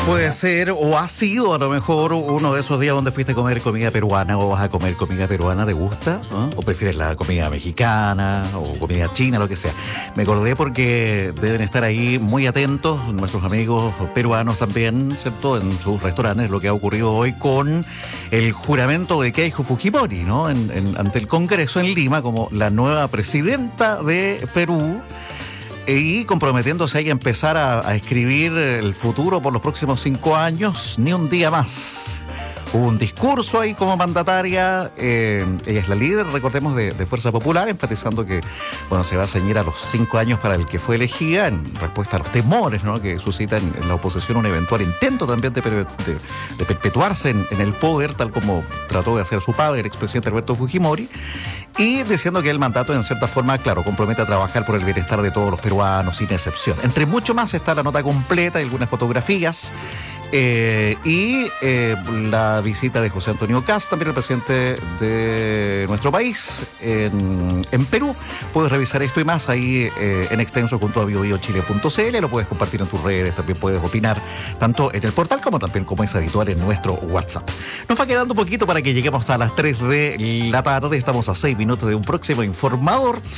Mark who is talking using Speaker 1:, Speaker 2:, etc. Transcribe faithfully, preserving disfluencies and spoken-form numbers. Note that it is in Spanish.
Speaker 1: Puede ser, o ha sido a lo mejor uno de esos días donde fuiste a comer comida peruana o vas a comer comida peruana, ¿te gusta? ¿No? ¿O prefieres la comida mexicana o comida china, lo que sea? Me acordé porque deben estar ahí muy atentos nuestros amigos peruanos también, ¿cierto? En sus restaurantes, lo que ha ocurrido hoy con el juramento de Keiko Fujimori, ¿no? En, en, ante el Congreso en Lima como la nueva presidenta de Perú. Y comprometiéndose ahí a empezar a, a escribir el futuro por los próximos cinco años, ni un día más. Hubo un discurso ahí como mandataria, eh, ella es la líder, recordemos, de, de Fuerza Popular, enfatizando que, bueno, se va a ceñir a los cinco años para el que fue elegida, en respuesta a los temores, ¿no?, que suscita en, en la oposición un eventual intento también de, de, de perpetuarse en, en el poder, tal como trató de hacer su padre, el expresidente Alberto Fujimori. Y diciendo que el mandato, en cierta forma, claro, compromete a trabajar por el bienestar de todos los peruanos, sin excepción. Entre mucho más está la nota completa y algunas fotografías. Eh, y eh, la visita de José Antonio Kast, también el presidente de nuestro país, en, en Perú. Puedes revisar esto y más ahí eh, en extenso junto a bio bio chile punto c l. Lo puedes compartir en tus redes, también puedes opinar tanto en el portal como también, como es habitual, en nuestro WhatsApp. Nos va quedando un poquito para que lleguemos a las tres de la tarde. Estamos a seis minutos de un próximo informador.